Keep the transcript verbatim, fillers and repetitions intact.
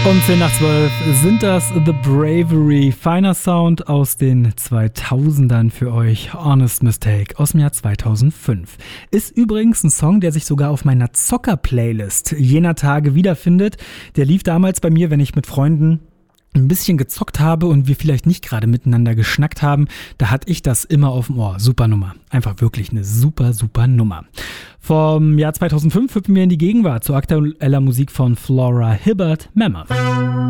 Um zehn nach zwölf sind das The Bravery, feiner Sound aus den zweitausendern für euch. Honest Mistake aus dem Jahr zweitausendfünf. Ist übrigens ein Song, der sich sogar auf meiner Zocker-Playlist jener Tage wiederfindet. Der lief damals bei mir, wenn ich mit Freunden ein bisschen gezockt habe und wir vielleicht nicht gerade miteinander geschnackt haben, da hatte ich das immer auf dem Ohr. Super Nummer. Einfach wirklich eine super, super Nummer. Vom Jahr zweitausendfünf hüpfen wir in die Gegenwart zu aktueller Musik von Flora Hibbert, Mammoth.